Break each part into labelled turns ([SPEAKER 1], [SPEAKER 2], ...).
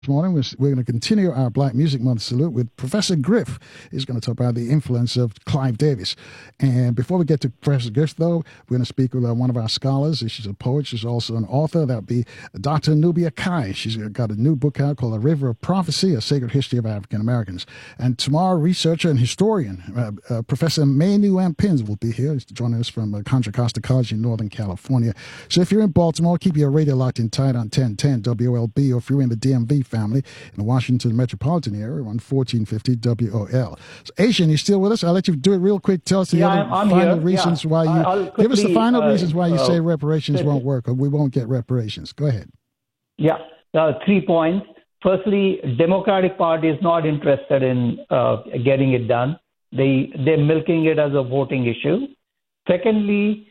[SPEAKER 1] This morning, we're going to continue our Black Music Month salute with Professor Griff. He's going to talk about the influence of Clive Davis. And before we get to Professor Griff, though, we're going to speak with one of our scholars. She's a poet. She's also an author. That would be Dr. Nubia Kai. She's got a new book out called A River of Prophecy, A Sacred History of African Americans. And tomorrow, researcher and historian, Professor Manu Ampins will be here. He's joining us from Contra Costa College in Northern California. So if you're in Baltimore, keep your radio locked in tight on 1010 WLB, or if you're in the DMV family in the Washington metropolitan area on 1450 WOL. So, Asian, you still with us? I'll let you do it real quick. Tell us the other final reasons why you give us the final reasons why you say reparations won't work, or we won't get reparations. Go ahead.
[SPEAKER 2] Yeah, 3 points. Firstly, Democratic Party is not interested in getting it done. They're milking it as a voting issue. Secondly,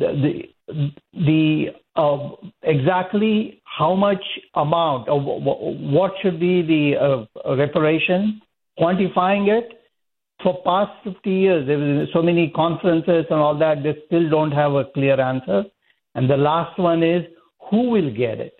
[SPEAKER 2] exactly how much amount of what should be the reparation, quantifying it. For past 50 years, there were so many conferences and all that, they still don't have a clear answer. And the last one is, who will get it?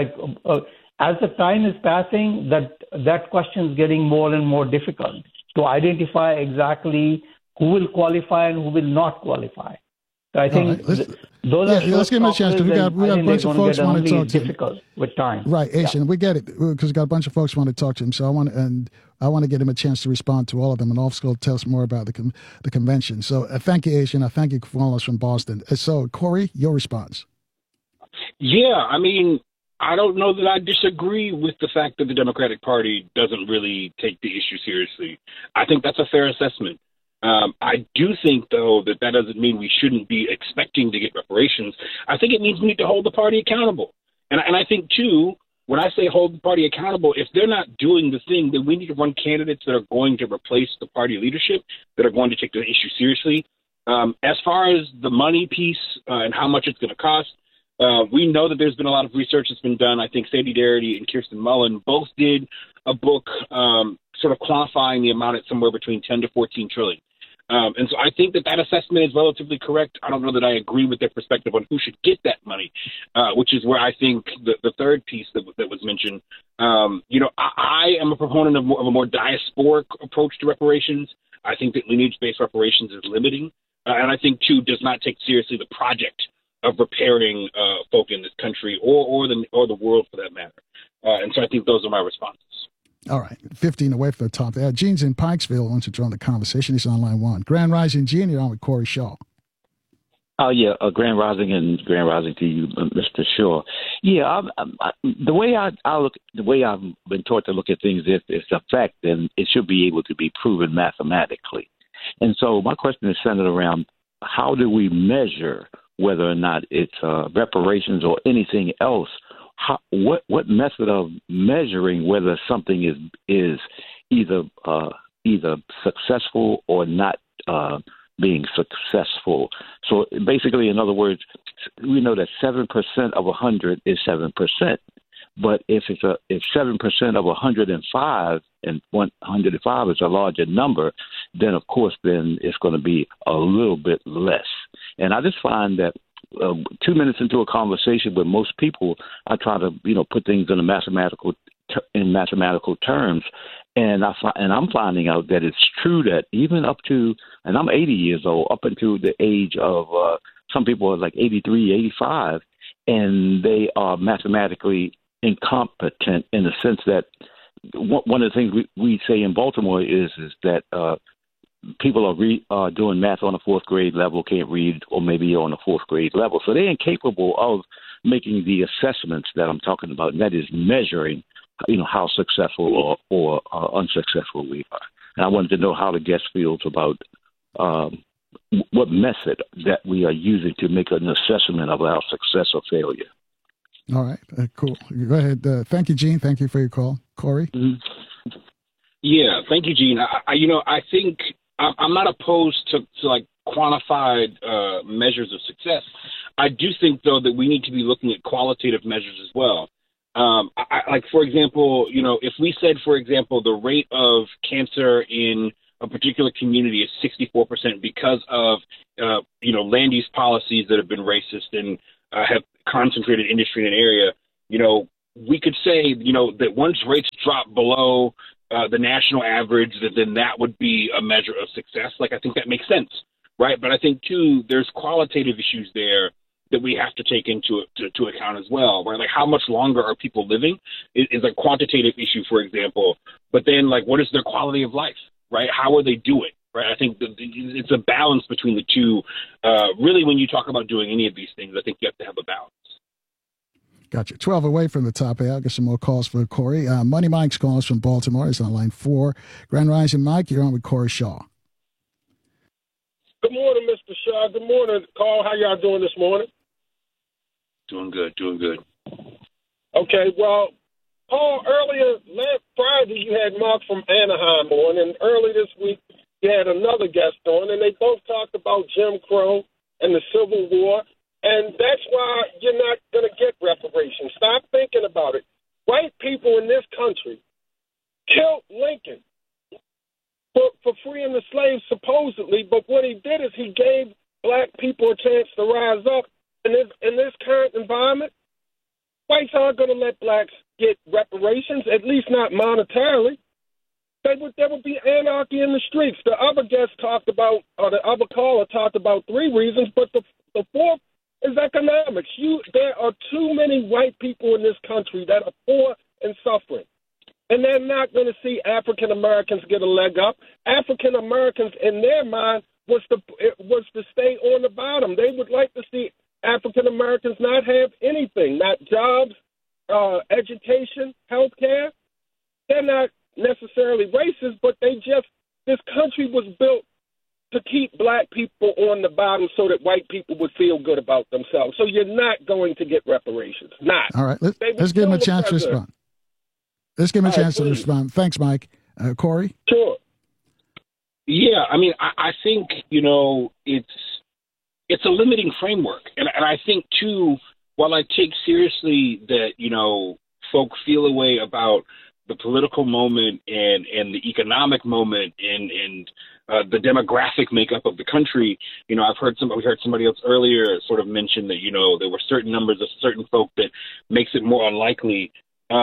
[SPEAKER 2] As the time is passing, that question is getting more and more difficult to identify exactly who will qualify and who will not qualify. So I think those are
[SPEAKER 1] let's give him a chance, because we got a bunch of folks want to talk to him.
[SPEAKER 2] Difficult with time.
[SPEAKER 1] Right, Asian, we get it, because we got a bunch of folks want to talk to him. So I want to get him a chance to respond to all of them, and also tell us more about the convention. So thank you, Asian. I thank you for following us from Boston. So Corey, your response.
[SPEAKER 3] Yeah, I mean, I don't know that I disagree with the fact that the Democratic Party doesn't really take the issue seriously. I think that's a fair assessment. I do think, though, that doesn't mean we shouldn't be expecting to get reparations. I think it means we need to hold the party accountable. And I think, too, when I say hold the party accountable, if they're not doing the thing, then we need to run candidates that are going to replace the party leadership, that are going to take the issue seriously. As far as the money piece and how much it's going to cost, we know that there's been a lot of research that's been done. I think Sadie Darity and Kirsten Mullen both did a book sort of quantifying the amount at somewhere between 10 to 14 trillion. And so I think that assessment is relatively correct. I don't know that I agree with their perspective on who should get that money, which is where I think the third piece that was mentioned. I am a proponent of a more diasporic approach to reparations. I think that lineage-based reparations is limiting, and I think, too, does not take seriously the project of repairing folk in this country or the world for that matter. And so I think those are my responses.
[SPEAKER 1] All right, 15 away from the top there. Gene's in Pikesville wants to join the conversation. He's on line one. Grand Rising, Gene, you're on with Corey Shaw.
[SPEAKER 4] Oh, yeah, Grand Rising to you, Mr. Shaw. Yeah, the way I've been taught to look at things, if it's a fact, then it should be able to be proven mathematically. And so my question is centered around, how do we measure whether or not it's reparations or anything else? What method of measuring whether something is either successful or not being successful? So basically, in other words, we know that 7% of 100 is 7%. But if 7% of 105 and 105 is a larger number, then of course it's going to be a little bit less. And I just find that 2 minutes into a conversation with most people, I try to put things in mathematical terms, and I'm finding out that it's true that even up to, and I'm 80 years old, up until the age of some people are like 83, 85, and they are mathematically incompetent in the sense that one of the things we say in Baltimore is that people are doing math on a fourth grade level, can't read, or maybe on a fourth grade level. So they're incapable of making the assessments that I'm talking about, and that is measuring, how successful or unsuccessful we are. And I wanted to know how the guest feels about what method that we are using to make an assessment of our success or failure.
[SPEAKER 1] All right, cool. Go ahead. Thank you, Gene. Thank you for your call. Corey?
[SPEAKER 3] Mm-hmm. Yeah, thank you, Gene. I think I'm not opposed to like quantified measures of success. I do think, though, that we need to be looking at qualitative measures as well. Like, for example, if we said, for example, the rate of cancer in a particular community is 64% because of, land use policies that have been racist and have concentrated industry in an area, we could say, you know, that once rates drop below the national average, then that would be a measure of success. Like, I think that makes sense, right? But I think, too, there's qualitative issues there that we have to take into to account as well, right? Like, how much longer are people living is a quantitative issue, for example. But then, like, what is their quality of life, right? How are they doing, right? I think it's a balance between the two. Really, when you talk about doing any of these things, I think you have to have a balance.
[SPEAKER 1] Gotcha. 12 away from the top here. I'll get some more calls for Corey. Money Mike's calls from Baltimore. He's on line 4. Grand Rising Mike, you're on with Corey Shaw.
[SPEAKER 5] Good morning, Mr. Shaw. Good morning, Carl. How y'all doing this morning?
[SPEAKER 3] Doing good.
[SPEAKER 5] Okay, well, Paul, earlier last Friday you had Mark from Anaheim on, and early this week you had another guest on, and they both talked about Jim Crow and the Civil War. And that's why you're not going to get reparations. Stop thinking about it. White people in this country killed Lincoln for freeing the slaves, supposedly. But what he did is he gave black people a chance to rise up. In this current environment, whites aren't going to let blacks get reparations, at least not monetarily. There would be anarchy in the streets. The other guest talked about, or the other caller talked about 3 reasons, but the fourth is economics. There are too many white people in this country that are poor and suffering, and they're not going to see African Americans get a leg up. African Americans, in their mind, was to stay on the bottom. They would like to see African Americans not have anything, not jobs, education, health care. They're not necessarily racist, but this country was built to keep black people on the bottom so that white people would feel good about themselves. So you're not going to get reparations. Not.
[SPEAKER 1] All right. Let's give him a chance to respond. Let's give him a chance to respond. Thanks, Mike. Corey?
[SPEAKER 5] Sure.
[SPEAKER 3] Yeah, I mean, I think, you know, it's a limiting framework. And I think, too, while I take seriously that, you know, folk feel a way about the political moment and the economic moment and the demographic makeup of the country, you know, we heard somebody else earlier sort of mention that, you know, there were certain numbers of certain folk that makes it more unlikely.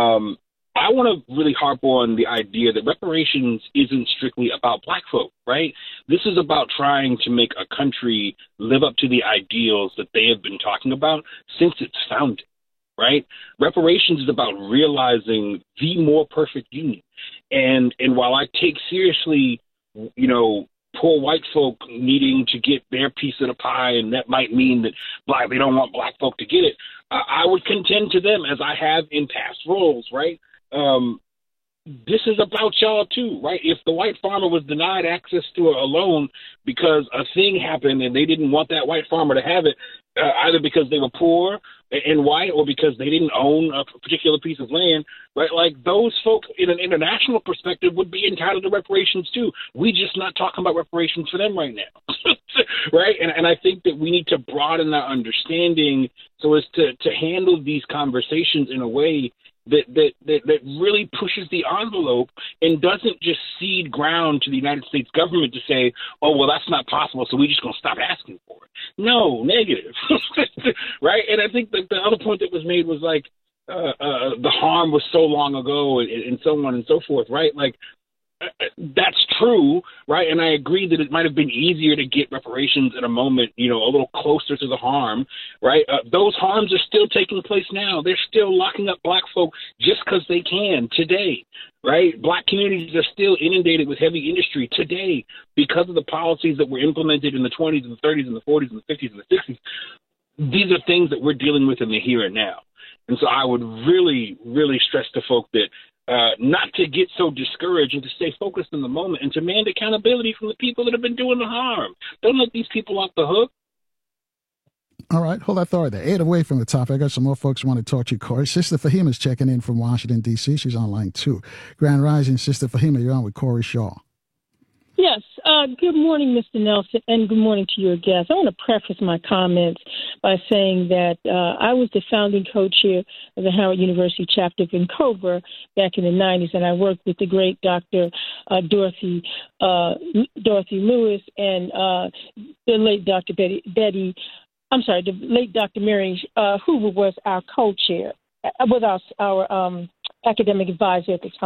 [SPEAKER 3] I want to really harp on the idea that reparations isn't strictly about black folk, right? This is about trying to make a country live up to the ideals that they have been talking about since its founding, right? Reparations is about realizing the more perfect union. And while I take seriously, you know, poor white folk needing to get their piece of the pie, and that might mean that they don't want black folk to get it, I would contend to them, as I have in past roles, right? This is about y'all too, right? If the white farmer was denied access to a loan because a thing happened and they didn't want that white farmer to have it, either because they were poor and white or because they didn't own a particular piece of land, right? Like, those folk in an international perspective would be entitled to reparations too. We just not talking about reparations for them right now, right? And I think that we need to broaden our understanding so as to handle these conversations in a way that really pushes the envelope and doesn't just cede ground to the United States government to say, oh, well, that's not possible, so we're just going to stop asking for it. No, negative, right? And I think that the other point that was made was, like, the harm was so long ago and so on and so forth, right? Like, that's true, right? And I agree that it might have been easier to get reparations in a moment, you know, a little closer to the harm, right? Those harms are still taking place now. They're still locking up black folk just because they can today, right? Black communities are still inundated with heavy industry today because of the policies that were implemented in the 20s and the 30s and the 40s and the 50s and the 60s. These are things that we're dealing with in the here and now. And so I would really, really stress to folk that not to get so discouraged and to stay focused in the moment and to demand accountability from the people that have been doing the harm. Don't let these people off the hook.
[SPEAKER 1] All right, hold that thought there. 8 away from the top. I got some more folks who want to talk to you, Corey. Sister Fahima's checking in from Washington, D.C. She's on line 2. Grand Rising, Sister Fahima, you're on with Corey Shaw.
[SPEAKER 6] Yes. Good morning, Mr. Nelson, and good morning to your guests. I want to preface my comments by saying that I was the founding co-chair of the Howard University chapter of Vancouver back in the 90s, and I worked with the great Dr. Dorothy Lewis and the late Dr. Mary Hoover was our co-chair with our academic advisor at the time.